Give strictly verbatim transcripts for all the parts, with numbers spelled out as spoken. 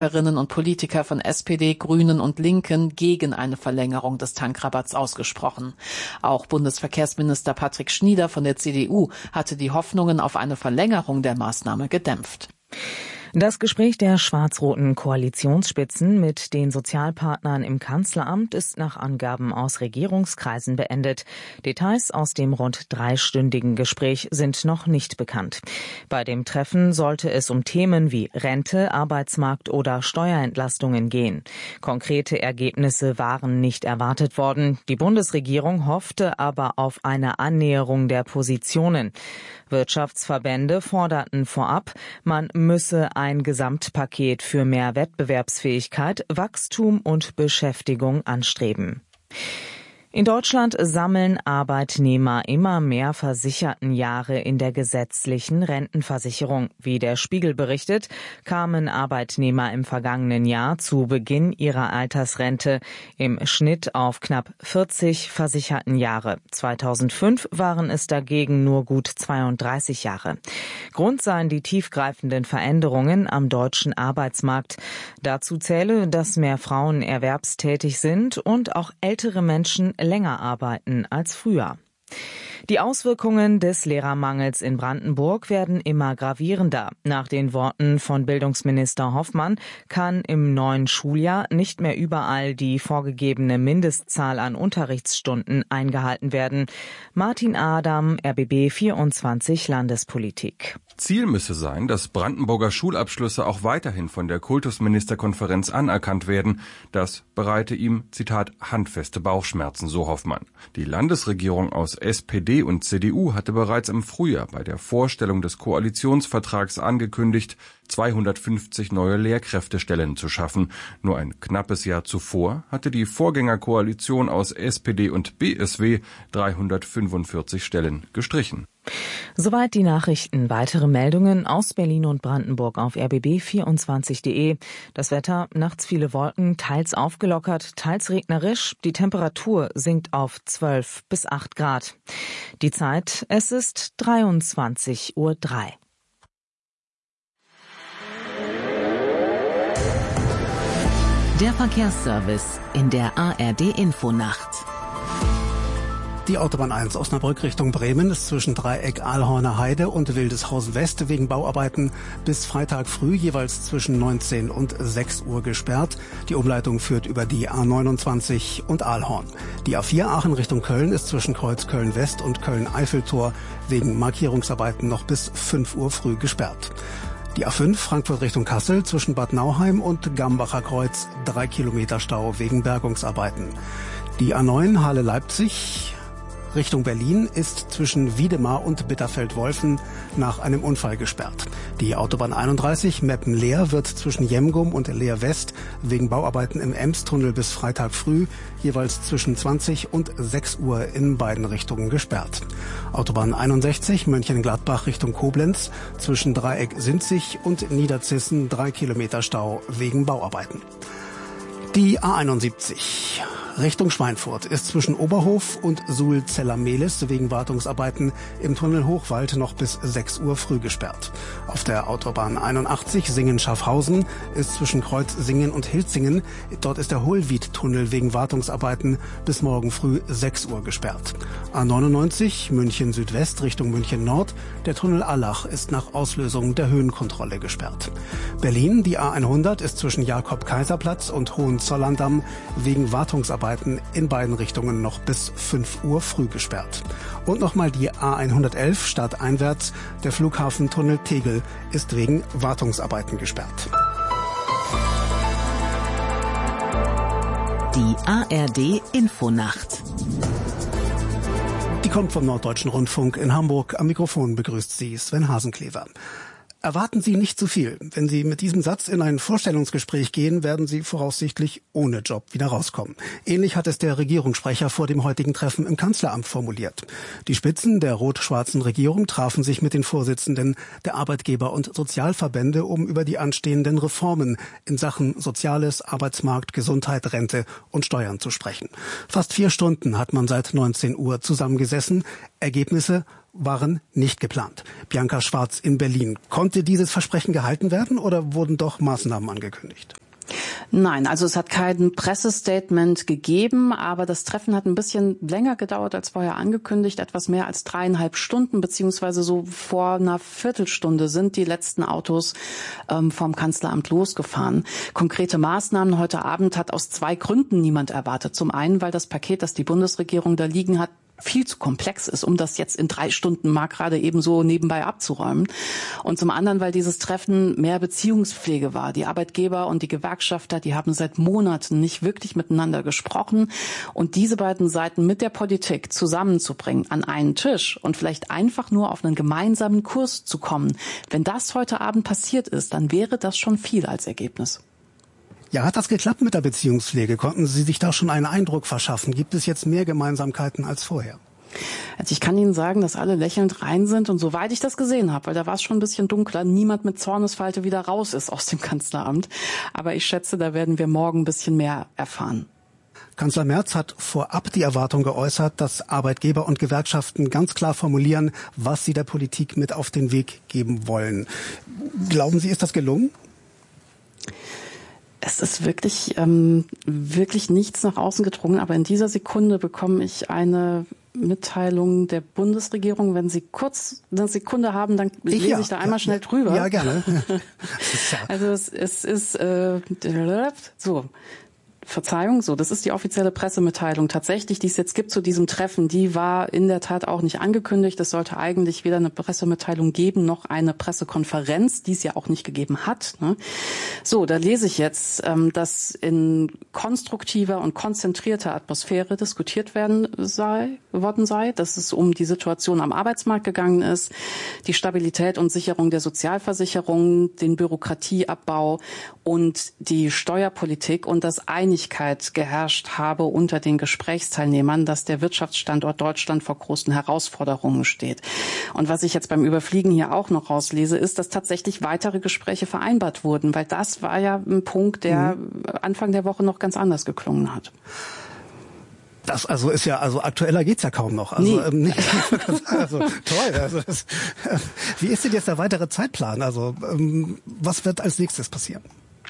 Politikerinnen und Politiker von S P D, Grünen und Linken gegen eine Verlängerung des Tankrabatts ausgesprochen. Auch Bundesverkehrsminister Patrick Schnieder von der C D U hatte die Hoffnungen auf eine Verlängerung der Maßnahme gedämpft. Das Gespräch der schwarz-roten Koalitionsspitzen mit den Sozialpartnern im Kanzleramt ist nach Angaben aus Regierungskreisen beendet. Details aus dem rund dreistündigen Gespräch sind noch nicht bekannt. Bei dem Treffen sollte es um Themen wie Rente, Arbeitsmarkt oder Steuerentlastungen gehen. Konkrete Ergebnisse waren nicht erwartet worden. Die Bundesregierung hoffte aber auf eine Annäherung der Positionen. Wirtschaftsverbände forderten vorab, man müsse ein Gesamtpaket für mehr Wettbewerbsfähigkeit, Wachstum und Beschäftigung anstreben. In Deutschland sammeln Arbeitnehmer immer mehr Versichertenjahre in der gesetzlichen Rentenversicherung. Wie der Spiegel berichtet, kamen Arbeitnehmer im vergangenen Jahr zu Beginn ihrer Altersrente im Schnitt auf knapp vierzig Versichertenjahre. zweitausendfünf waren es dagegen nur gut zweiunddreißig Jahre. Grund seien die tiefgreifenden Veränderungen am deutschen Arbeitsmarkt. Dazu zähle, dass mehr Frauen erwerbstätig sind und auch ältere Menschen länger arbeiten als früher. Die Auswirkungen des Lehrermangels in Brandenburg werden immer gravierender. Nach den Worten von Bildungsminister Hoffmann kann im neuen Schuljahr nicht mehr überall die vorgegebene Mindestzahl an Unterrichtsstunden eingehalten werden. Martin Adam, R B B vierundzwanzig Landespolitik. Ziel müsse sein, dass Brandenburger Schulabschlüsse auch weiterhin von der Kultusministerkonferenz anerkannt werden. Das bereite ihm, Zitat, handfeste Bauchschmerzen, so Hoffmann. Die Landesregierung aus S P D und C D U hatte bereits im Frühjahr bei der Vorstellung des Koalitionsvertrags angekündigt, zweihundertfünfzig neue Lehrkräftestellen zu schaffen. Nur ein knappes Jahr zuvor hatte die Vorgängerkoalition aus S P D und B S W dreihundertfünfundvierzig Stellen gestrichen. Soweit die Nachrichten. Weitere Meldungen aus Berlin und Brandenburg auf r b b vierundzwanzig punkt de. Das Wetter, nachts viele Wolken, teils aufgelockert, teils regnerisch. Die Temperatur sinkt auf zwölf bis acht Grad. Die Zeit, es ist dreiundzwanzig Uhr drei. Der Verkehrsservice in der A R D-Infonacht. Die Autobahn eins Osnabrück Richtung Bremen ist zwischen Dreieck Ahlhorner Heide und Wildeshausen West wegen Bauarbeiten bis Freitag früh jeweils zwischen neunzehn und sechs Uhr gesperrt. Die Umleitung führt über die A neunundzwanzig und Ahlhorn. Die A vier Aachen Richtung Köln ist zwischen Kreuz Köln West und Köln-Eiffeltor wegen Markierungsarbeiten noch bis fünf Uhr früh gesperrt. Die A fünf Frankfurt Richtung Kassel zwischen Bad Nauheim und Gambacher Kreuz drei Kilometer Stau wegen Bergungsarbeiten. Die A neun Halle-Leipzig Richtung Berlin ist zwischen Wiedemar und Bitterfeld-Wolfen nach einem Unfall gesperrt. Die Autobahn einunddreißig Meppen-Leer wird zwischen Jemgum und Leer West wegen Bauarbeiten im Emstunnel bis Freitag früh jeweils zwischen zwanzig und sechs Uhr in beiden Richtungen gesperrt. Autobahn einundsechzig Mönchengladbach Richtung Koblenz zwischen Dreieck Sinzig und Niederzissen drei Kilometer Stau wegen Bauarbeiten. Die A einundsiebzig Richtung Schweinfurt ist zwischen Oberhof und Suhl-Zeller-Mehlis wegen Wartungsarbeiten im Tunnel Hochwald noch bis sechs Uhr früh gesperrt. Auf der Autobahn einundachtzig Singen-Schaffhausen ist zwischen Kreuz Singen und Hilzingen, dort ist der Hohlwied-Tunnel wegen Wartungsarbeiten bis morgen früh sechs Uhr gesperrt. A neunundneunzig München Südwest Richtung München Nord, der Tunnel Allach ist nach Auslösung der Höhenkontrolle gesperrt. Berlin, die A hundert ist zwischen Jakob-Kaiser-Platz und Hohenzollern-Damm wegen Wartungsarbeiten in beiden Richtungen noch bis fünf Uhr früh gesperrt. Und nochmal die A hundertelf stadteinwärts, der Flughafentunnel Tegel ist wegen Wartungsarbeiten gesperrt. Die A R D-Infonacht. Die kommt vom Norddeutschen Rundfunk in Hamburg. Am Mikrofon begrüßt sie Sven Hasenklever. Erwarten Sie nicht zu viel. Wenn Sie mit diesem Satz in ein Vorstellungsgespräch gehen, werden Sie voraussichtlich ohne Job wieder rauskommen. Ähnlich hat es der Regierungssprecher vor dem heutigen Treffen im Kanzleramt formuliert. Die Spitzen der rot-schwarzen Regierung trafen sich mit den Vorsitzenden der Arbeitgeber- und Sozialverbände, um über die anstehenden Reformen in Sachen Soziales, Arbeitsmarkt, Gesundheit, Rente und Steuern zu sprechen. Fast vier Stunden hat man seit neunzehn Uhr zusammengesessen. Ergebnisse waren nicht geplant. Bianca Schwarz in Berlin. Konnte dieses Versprechen gehalten werden oder wurden doch Maßnahmen angekündigt? Nein, also es hat kein Pressestatement gegeben, aber das Treffen hat ein bisschen länger gedauert als vorher angekündigt, etwas mehr als dreieinhalb Stunden, beziehungsweise so vor einer Viertelstunde sind die letzten Autos ähm, vom Kanzleramt losgefahren. Konkrete Maßnahmen heute Abend hat aus zwei Gründen niemand erwartet. Zum einen, weil das Paket, das die Bundesregierung da liegen hat, viel zu komplex ist, um das jetzt in drei Stunden mal gerade eben so nebenbei abzuräumen. Und zum anderen, weil dieses Treffen mehr Beziehungspflege war. Die Arbeitgeber und die Gewerkschafter, die haben seit Monaten nicht wirklich miteinander gesprochen. Und diese beiden Seiten mit der Politik zusammenzubringen an einen Tisch und vielleicht einfach nur auf einen gemeinsamen Kurs zu kommen, wenn das heute Abend passiert ist, dann wäre das schon viel als Ergebnis. Ja, hat das geklappt mit der Beziehungspflege? Konnten Sie sich da schon einen Eindruck verschaffen? Gibt es jetzt mehr Gemeinsamkeiten als vorher? Also ich kann Ihnen sagen, dass alle lächelnd rein sind und soweit ich das gesehen habe, weil da war es schon ein bisschen dunkler, niemand mit Zornesfalte wieder raus ist aus dem Kanzleramt. Aber ich schätze, da werden wir morgen ein bisschen mehr erfahren. Kanzler Merz hat vorab die Erwartung geäußert, dass Arbeitgeber und Gewerkschaften ganz klar formulieren, was sie der Politik mit auf den Weg geben wollen. Glauben Sie, ist das gelungen? Es ist wirklich, ähm, wirklich nichts nach außen gedrungen, aber in dieser Sekunde bekomme ich eine Mitteilung der Bundesregierung. Wenn Sie kurz eine Sekunde haben, dann ich, lese ja, ich da einmal ja, schnell drüber. Ja, gerne. Also es, es ist äh, so. Verzeihung, so, das ist die offizielle Pressemitteilung tatsächlich, die es jetzt gibt zu diesem Treffen. Die war in der Tat auch nicht angekündigt. Es sollte eigentlich weder eine Pressemitteilung geben, noch eine Pressekonferenz, die es ja auch nicht gegeben hat. Ne? So, da lese ich jetzt, ähm, dass in konstruktiver und konzentrierter Atmosphäre diskutiert werden sei, worden sei, dass es um die Situation am Arbeitsmarkt gegangen ist, die Stabilität und Sicherung der Sozialversicherung, den Bürokratieabbau und die Steuerpolitik und das Einigkeit geherrscht habe unter den Gesprächsteilnehmern, dass der Wirtschaftsstandort Deutschland vor großen Herausforderungen steht. Und was ich jetzt beim Überfliegen hier auch noch rauslese, ist, dass tatsächlich weitere Gespräche vereinbart wurden, weil das war ja ein Punkt, der mhm. Anfang der Woche noch ganz anders geklungen hat. Das also ist ja, also aktueller geht's ja kaum noch. Also, nee. ähm, nicht, also toll. Also das, äh, wie ist denn jetzt der weitere Zeitplan? Also ähm, was wird als nächstes passieren?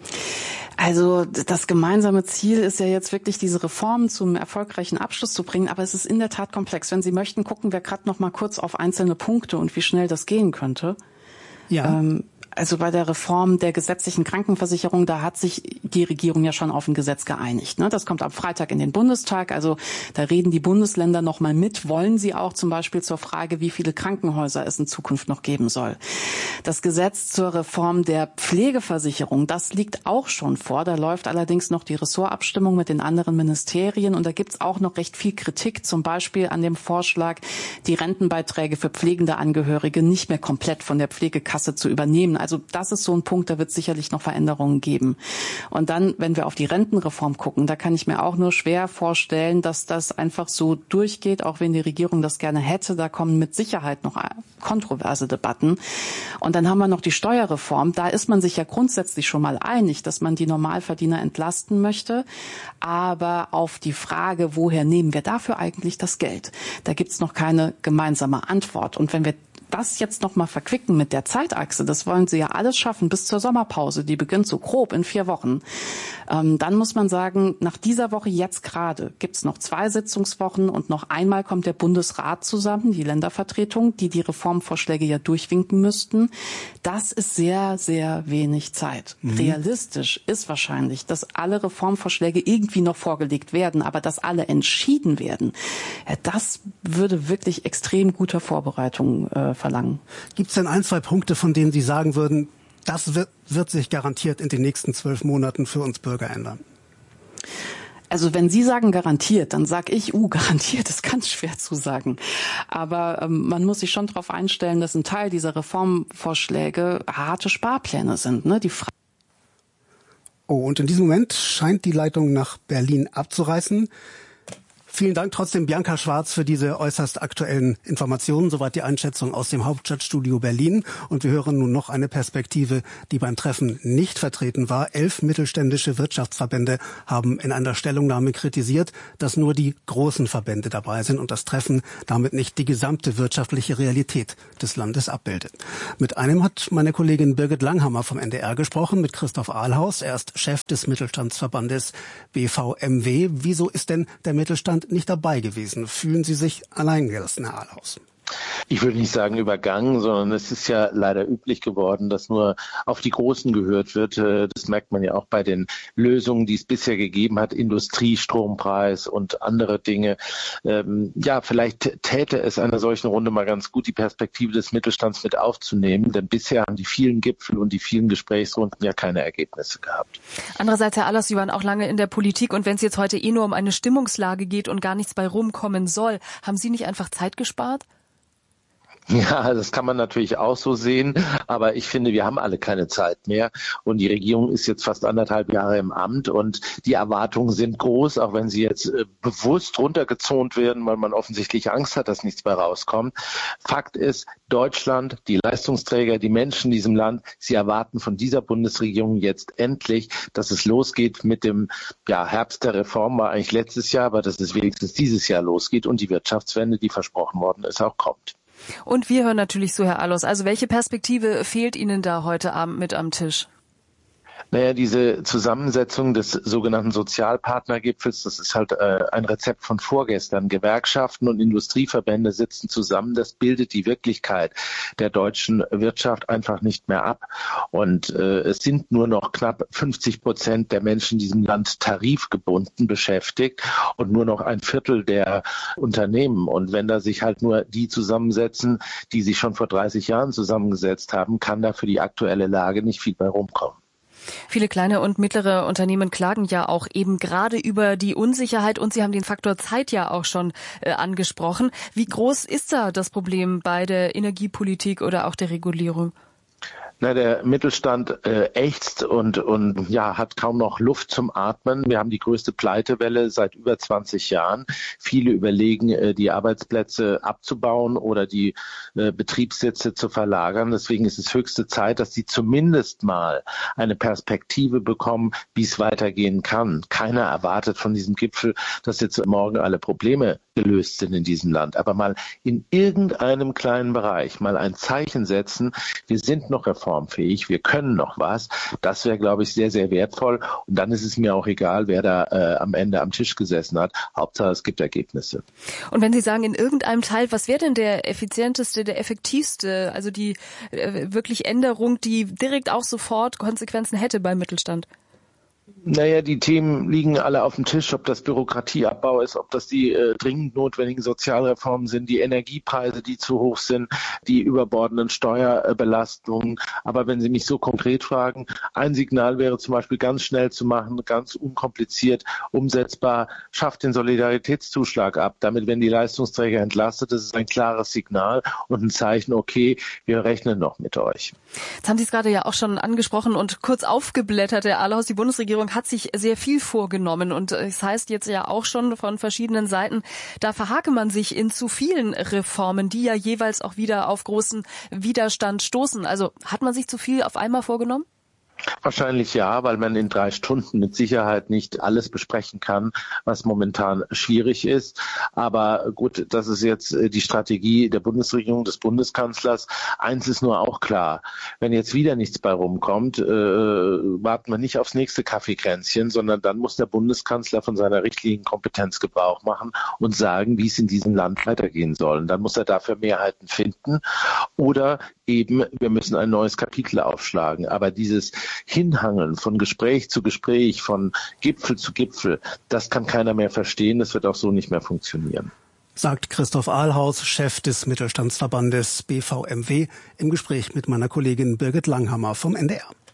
Also das gemeinsame Ziel ist ja jetzt wirklich, diese Reformen zum erfolgreichen Abschluss zu bringen. Aber es ist in der Tat komplex. Wenn Sie möchten, gucken wir gerade noch mal kurz auf einzelne Punkte und wie schnell das gehen könnte. Ja. Ähm, Also bei der Reform der gesetzlichen Krankenversicherung, da hat sich die Regierung ja schon auf ein Gesetz geeinigt. Ne? Das kommt am Freitag in den Bundestag. Also da reden die Bundesländer noch mal mit. Wollen sie auch zum Beispiel zur Frage, wie viele Krankenhäuser es in Zukunft noch geben soll. Das Gesetz zur Reform der Pflegeversicherung, das liegt auch schon vor. Da läuft allerdings noch die Ressortabstimmung mit den anderen Ministerien. Und da gibt's auch noch recht viel Kritik, zum Beispiel an dem Vorschlag, die Rentenbeiträge für pflegende Angehörige nicht mehr komplett von der Pflegekasse zu übernehmen. Also das ist so ein Punkt, da wird es sicherlich noch Veränderungen geben. Und dann, wenn wir auf die Rentenreform gucken, da kann ich mir auch nur schwer vorstellen, dass das einfach so durchgeht, auch wenn die Regierung das gerne hätte. Da kommen mit Sicherheit noch kontroverse Debatten. Und dann haben wir noch die Steuerreform. Da ist man sich ja grundsätzlich schon mal einig, dass man die Normalverdiener entlasten möchte. Aber auf die Frage, woher nehmen wir dafür eigentlich das Geld? Da gibt es noch keine gemeinsame Antwort. Und wenn wir das jetzt noch mal verquicken mit der Zeitachse, das wollen sie ja alles schaffen bis zur Sommerpause, die beginnt so grob in vier Wochen. Ähm, dann muss man sagen, nach dieser Woche jetzt gerade gibt's noch zwei Sitzungswochen und noch einmal kommt der Bundesrat zusammen, die Ländervertretung, die die Reformvorschläge ja durchwinken müssten. Das ist sehr, sehr wenig Zeit. Mhm. Realistisch ist wahrscheinlich, dass alle Reformvorschläge irgendwie noch vorgelegt werden, aber dass alle entschieden werden, ja, das würde wirklich extrem guter Vorbereitung äh, verlangen. Gibt es denn ein, zwei Punkte, von denen Sie sagen würden, das wird, wird sich garantiert in den nächsten zwölf Monaten für uns Bürger ändern? Also wenn Sie sagen garantiert, dann sage ich, uh, garantiert ist ganz schwer zu sagen. Aber ähm, man muss sich schon darauf einstellen, dass ein Teil dieser Reformvorschläge harte Sparpläne sind. Ne? Die Fra- oh, und in diesem Moment scheint die Leitung nach Berlin abzureißen. Vielen Dank trotzdem, Bianca Schwarz, für diese äußerst aktuellen Informationen. Soweit die Einschätzung aus dem Hauptstadtstudio Berlin. Und wir hören nun noch eine Perspektive, die beim Treffen nicht vertreten war. Elf mittelständische Wirtschaftsverbände haben in einer Stellungnahme kritisiert, dass nur die großen Verbände dabei sind und das Treffen damit nicht die gesamte wirtschaftliche Realität des Landes abbildet. Mit einem hat meine Kollegin Birgit Langhammer vom N D R gesprochen, mit Christoph Ahlhaus. Er ist Chef des Mittelstandsverbandes B V M W. Wieso ist denn der Mittelstand nicht dabei gewesen? Fühlen Sie sich alleingelassen, Herr Ahlhaus? Ich würde nicht sagen übergangen, sondern es ist ja leider üblich geworden, dass nur auf die Großen gehört wird. Das merkt man ja auch bei den Lösungen, die es bisher gegeben hat, Industrie, Strompreis und andere Dinge. Ja, vielleicht täte es einer solchen Runde mal ganz gut, die Perspektive des Mittelstands mit aufzunehmen, denn bisher haben die vielen Gipfel und die vielen Gesprächsrunden ja keine Ergebnisse gehabt. Andererseits, Herr Ahlhaus, Sie waren auch lange in der Politik und wenn es jetzt heute eh nur um eine Stimmungslage geht und gar nichts bei rumkommen soll, haben Sie nicht einfach Zeit gespart? Ja, das kann man natürlich auch so sehen, aber ich finde, wir haben alle keine Zeit mehr und die Regierung ist jetzt fast anderthalb Jahre im Amt und die Erwartungen sind groß, auch wenn sie jetzt äh, bewusst runtergezont werden, weil man offensichtlich Angst hat, dass nichts mehr rauskommt. Fakt ist, Deutschland, die Leistungsträger, die Menschen in diesem Land, sie erwarten von dieser Bundesregierung jetzt endlich, dass es losgeht mit dem ja, Herbst der Reform, war eigentlich letztes Jahr, aber dass es wenigstens dieses Jahr losgeht und die Wirtschaftswende, die versprochen worden ist, auch kommt. Und wir hören natürlich so, Herr Ahlhaus. Also welche Perspektive fehlt Ihnen da heute Abend mit am Tisch? Naja, diese Zusammensetzung des sogenannten Sozialpartnergipfels, das ist halt äh, ein Rezept von vorgestern. Gewerkschaften und Industrieverbände sitzen zusammen. Das bildet die Wirklichkeit der deutschen Wirtschaft einfach nicht mehr ab. Und äh, es sind nur noch knapp fünfzig Prozent der Menschen in diesem Land tarifgebunden beschäftigt und nur noch ein Viertel der Unternehmen. Und wenn da sich halt nur die zusammensetzen, die sich schon vor dreißig Jahren zusammengesetzt haben, kann da für die aktuelle Lage nicht viel bei rumkommen. Viele kleine und mittlere Unternehmen klagen ja auch eben gerade über die Unsicherheit und Sie haben den Faktor Zeit ja auch schon äh, angesprochen. Wie groß ist da das Problem bei der Energiepolitik oder auch der Regulierung? Na, der Mittelstand äh, ächzt und und ja hat kaum noch Luft zum Atmen. Wir haben die größte Pleitewelle seit über zwanzig Jahren. Viele überlegen, äh, die Arbeitsplätze abzubauen oder die äh, Betriebssitze zu verlagern. Deswegen ist es höchste Zeit, dass sie zumindest mal eine Perspektive bekommen, wie es weitergehen kann. Keiner erwartet von diesem Gipfel, dass jetzt morgen alle Probleme gelöst sind in diesem Land. Aber mal in irgendeinem kleinen Bereich mal ein Zeichen setzen, wir sind noch reformfähig, wir können noch was. Das wäre, glaube ich, sehr, sehr wertvoll. Und dann ist es mir auch egal, wer da äh, am Ende am Tisch gesessen hat. Hauptsache, es gibt Ergebnisse. Und wenn Sie sagen, in irgendeinem Teil, was wäre denn der effizienteste, der effektivste, also die äh, wirklich Änderung, die direkt auch sofort Konsequenzen hätte beim Mittelstand? Naja, die Themen liegen alle auf dem Tisch, ob das Bürokratieabbau ist, ob das die äh, dringend notwendigen Sozialreformen sind, die Energiepreise, die zu hoch sind, die überbordenden Steuerbelastungen. Aber wenn Sie mich so konkret fragen, ein Signal wäre zum Beispiel ganz schnell zu machen, ganz unkompliziert, umsetzbar, schafft den Solidaritätszuschlag ab. Damit werden die Leistungsträger entlastet. Das ist ein klares Signal und ein Zeichen, okay, wir rechnen noch mit euch. Jetzt haben Sie es gerade ja auch schon angesprochen und kurz aufgeblättert, Herr Ahlhaus, die Bundesregierung hat sich sehr viel vorgenommen und es heißt jetzt ja auch schon von verschiedenen Seiten, da verhake man sich in zu vielen Reformen, die ja jeweils auch wieder auf großen Widerstand stoßen. Also hat man sich zu viel auf einmal vorgenommen? Wahrscheinlich ja, weil man in drei Stunden mit Sicherheit nicht alles besprechen kann, was momentan schwierig ist. Aber gut, das ist jetzt die Strategie der Bundesregierung, des Bundeskanzlers. Eins ist nur auch klar, wenn jetzt wieder nichts bei rumkommt, äh, warten wir nicht aufs nächste Kaffeekränzchen, sondern dann muss der Bundeskanzler von seiner Richtlinienkompetenz Gebrauch machen und sagen, wie es in diesem Land weitergehen soll. Und dann muss er dafür Mehrheiten finden oder eben, wir müssen ein neues Kapitel aufschlagen. Aber dieses Hinhangeln von Gespräch zu Gespräch, von Gipfel zu Gipfel, das kann keiner mehr verstehen. Das wird auch so nicht mehr funktionieren. Sagt Christoph Ahlhaus, Chef des Mittelstandsverbandes B V M W, im Gespräch mit meiner Kollegin Birgit Langhammer vom N D R.